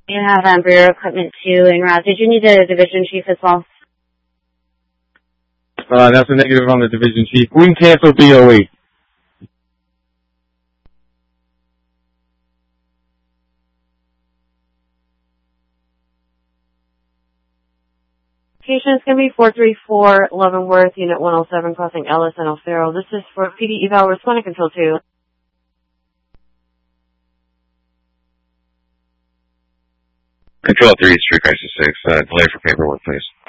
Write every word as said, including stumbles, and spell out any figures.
You have um, Bureau Equipment two en route. Did you need the division chief as well? Uh, that's a negative on the division chief. We can cancel D O E. Patient's going to be four three four Leavenworth, Unit one oh seven, crossing Ellis and Alfaro. This is for P D eval, responding control two. Control three, Street Crisis six. Uh, delay for paperwork, please.